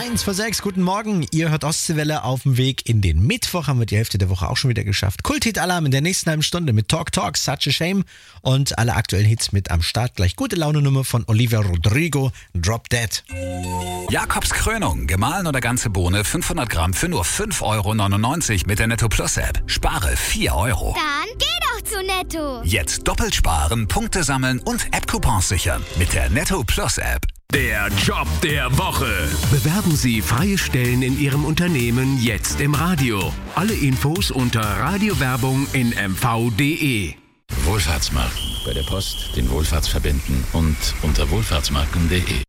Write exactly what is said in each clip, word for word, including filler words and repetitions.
Eins vor sechs, guten Morgen. Ihr hört Ostseewelle auf dem Weg in den Mittwoch. Haben wir die Hälfte der Woche auch schon wieder geschafft. Kult-Hit-Alarm in der nächsten halben Stunde mit Talk Talk, Such a Shame und alle aktuellen Hits mit am Start. Gleich gute Laune-Nummer von Olivia Rodrigo, Drop Dead. Jakobs Krönung, gemahlen oder ganze Bohne, fünfhundert Gramm für nur fünf Euro neunundneunzig mit der Netto Plus App. Spare vier Euro. Dann geh doch zu Netto. Jetzt doppelt sparen, Punkte sammeln und App-Coupons sichern mit der Netto Plus App. Der Job der Woche. Bewerben Sie freie Stellen in Ihrem Unternehmen jetzt im Radio. Alle Infos unter Radiowerbung in m v punkt d e. Wohlfahrtsmarken. Bei der Post, den Wohlfahrtsverbänden und unter wohlfahrtsmarken punkt d e.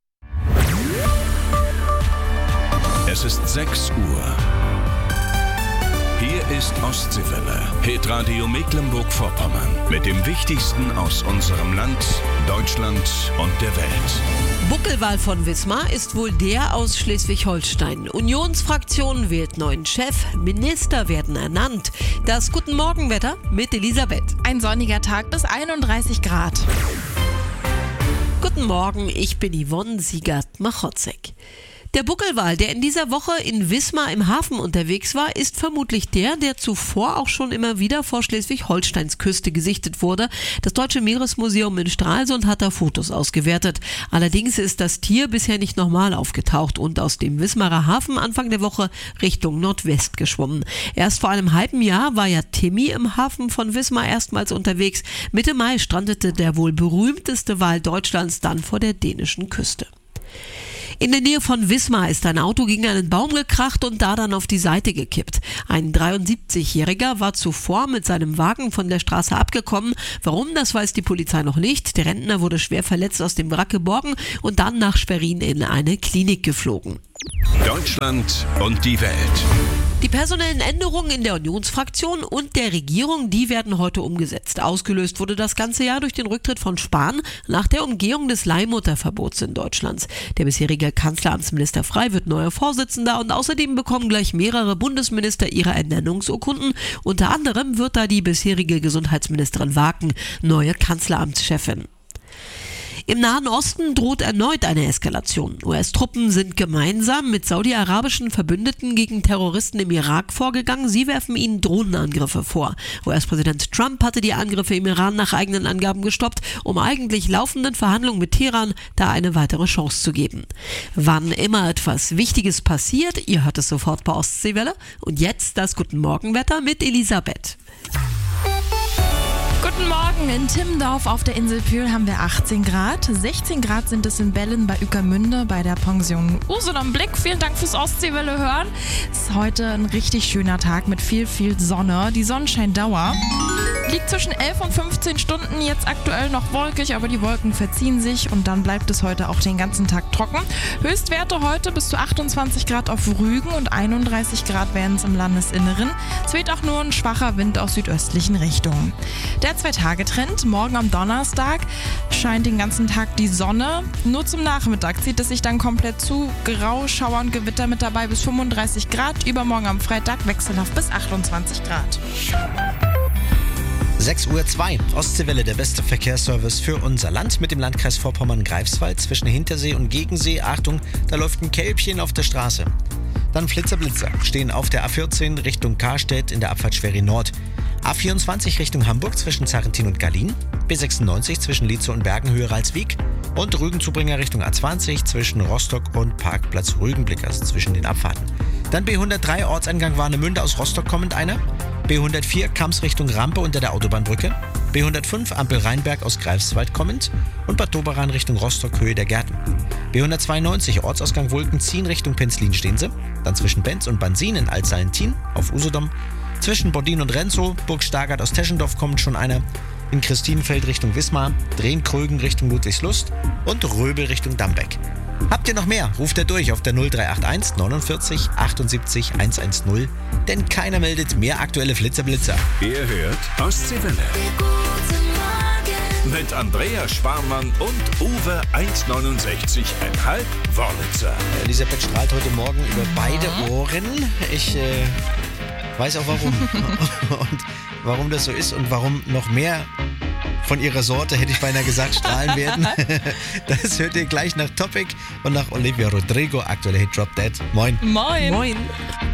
Es ist sechs Uhr. Hier ist Ostseewelle, Hitradio Mecklenburg-Vorpommern. Mit dem Wichtigsten aus unserem Land, Deutschland und der Welt. Buckelwal von Wismar ist wohl der aus Schleswig-Holstein. Unionsfraktion wählt neuen Chef, Minister werden ernannt. Das Guten Morgenwetter mit Elisabeth. Ein sonniger Tag bis einunddreißig Grad. Guten Morgen, ich bin Yvonne Siegert-Machotzek. Der Buckelwal, der in dieser Woche in Wismar im Hafen unterwegs war, ist vermutlich der, der zuvor auch schon immer wieder vor Schleswig-Holsteins Küste gesichtet wurde. Das Deutsche Meeresmuseum in Stralsund hat da Fotos ausgewertet. Allerdings ist das Tier bisher nicht nochmal aufgetaucht und aus dem Wismarer Hafen Anfang der Woche Richtung Nordwest geschwommen. Erst vor einem halben Jahr war ja Timmy im Hafen von Wismar erstmals unterwegs. Mitte Mai strandete der wohl berühmteste Wal Deutschlands dann vor der dänischen Küste. In der Nähe von Wismar ist ein Auto gegen einen Baum gekracht und da dann auf die Seite gekippt. Ein dreiundsiebzigjähriger war zuvor mit seinem Wagen von der Straße abgekommen. Warum, das weiß die Polizei noch nicht. Der Rentner wurde schwer verletzt aus dem Wrack geborgen und dann nach Schwerin in eine Klinik geflogen. Deutschland und die Welt. Die personellen Änderungen in der Unionsfraktion und der Regierung, die werden heute umgesetzt. Ausgelöst wurde das ganze Jahr durch den Rücktritt von Spahn nach der Umgehung des Leihmutterverbots in Deutschland. Der bisherige Kanzleramtsminister Frey wird neuer Vorsitzender und außerdem bekommen gleich mehrere Bundesminister ihre Ernennungsurkunden. Unter anderem wird da die bisherige Gesundheitsministerin Waken neue Kanzleramtschefin. Im Nahen Osten droht erneut eine Eskalation. U S-Truppen sind gemeinsam mit saudi-arabischen Verbündeten gegen Terroristen im Irak vorgegangen. Sie werfen ihnen Drohnenangriffe vor. U S-Präsident Trump hatte die Angriffe im Iran nach eigenen Angaben gestoppt, um eigentlich laufenden Verhandlungen mit Teheran da eine weitere Chance zu geben. Wann immer etwas Wichtiges passiert, ihr hört es sofort bei Ostseewelle. Und jetzt das Guten Morgenwetter mit Elisabeth. Guten Morgen, in Timmendorf auf der Insel Pühl haben wir achtzehn Grad. sechzehn Grad sind es in Bellen bei Ueckermünde bei der Pension Usedom Blick. Vielen Dank fürs Ostseewelle hören. Es ist heute ein richtig schöner Tag mit viel, viel Sonne. Die Sonnenscheindauer liegt zwischen elf und fünfzehn Stunden, jetzt aktuell noch wolkig, aber die Wolken verziehen sich und dann bleibt es heute auch den ganzen Tag trocken. Höchstwerte heute bis zu achtundzwanzig Grad auf Rügen und einunddreißig Grad werden es im Landesinneren. Es weht auch nur ein schwacher Wind aus südöstlichen Richtungen. Der Zwei-Tage-Trend, morgen am Donnerstag scheint den ganzen Tag die Sonne. Nur zum Nachmittag zieht es sich dann komplett zu. Grau, Schauer und Gewitter mit dabei bis fünfunddreißig Grad. Übermorgen am Freitag wechselhaft bis achtundzwanzig Grad. sechs Uhr zwei, Ostseewelle, der beste Verkehrsservice für unser Land mit dem Landkreis Vorpommern-Greifswald zwischen Hintersee und Gegensee. Achtung, da läuft ein Kälbchen auf der Straße. Dann Flitzer Blitzer stehen auf der A vierzehn Richtung Karstedt in der Abfahrt Schwerin Nord. A vierundzwanzig Richtung Hamburg zwischen Zarrentin und Gallien. B sechsundneunzig zwischen Lietzow und Bergenhöhe Ralswiek. Und Rügenzubringer Richtung A zwanzig zwischen Rostock und Parkplatz Rügenblick, also zwischen den Abfahrten. Dann B hundertdrei Ortseingang Warnemünde aus Rostock kommend einer. B hundertvier Kamms Richtung Rampe unter der Autobahnbrücke. B hundertfünf Ampel Rheinberg aus Greifswald kommend und Bad Doberan Richtung Rostock Höhe der Gärten. B hundertzweiundneunzig Ortsausgang Wolkenzien Richtung Penzlin stehen sie. Dann zwischen Benz und Bansin in Altsalentin auf Usedom. Zwischen Bordin und Renzow, Burg Stargard aus Teschendorf kommt schon einer. In Christinenfeld Richtung Wismar, Drehen-Krögen Richtung Ludwigslust und Röbel Richtung Dambeck. Habt ihr noch mehr? Ruft er durch auf der null drei acht eins neunundvierzig achtundsiebzig hundertzehn, denn keiner meldet mehr aktuelle Flitzer-Blitzer. Ihr hört Ostseewelle. Mit Andrea Schwarmann und Uwe eins neunundsechzig Komma fünf Wörlitzer. Elisabeth strahlt heute Morgen über beide Ohren. Ich äh, weiß auch warum. Und warum das so ist und warum noch mehr von ihrer Sorte, hätte ich beinahe gesagt, strahlen werden. Das hört ihr gleich nach Topic und nach Olivia Rodrigo, aktuelle Hit Drop Dead. Moin. Moin. Moin.